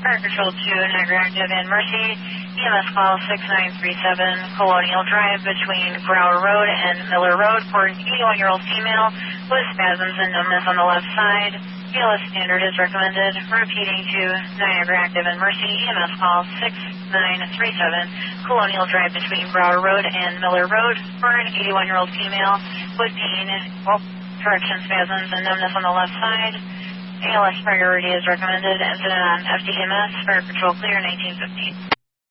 Fire Control 2, Niagara Active and Mercy. EMS call 6937 Colonial Drive between Brower Road and Miller Road for an 81-year-old female with spasms and numbness on the left side. BLS standard is recommended. Repeating to Niagara Active and Mercy. EMS call 6937 Colonial Drive between Brower Road and Miller Road for an 81-year-old female with pain, correction spasms and numbness on the left side. ALS priority is recommended. Incident on FDMS. Fire Control clear 1915.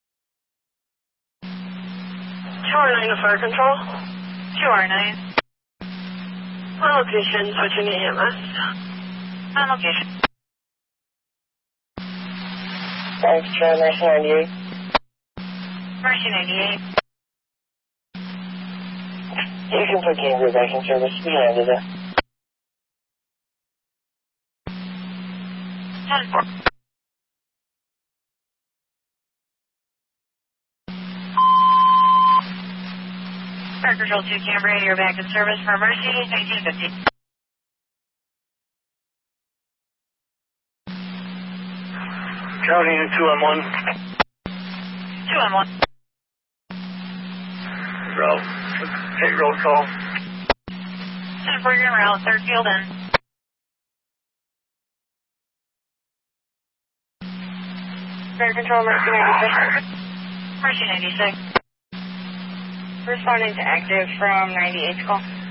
2R9 to Fire Control. 2R9. On location, switching to EMS. On location. Thanks, Mercy 98. Mercy 98. You can put Cambria back in service. We landed it. 10-4. Fire Control 2 Cambria, you're back in service for Mercy 1950. County in 2M1. 2M1. Route. Take roll call. 10-4, you're en route. Third field in. Fire Control, Mercy 96. Mercy 96. Responding to active from 98 call.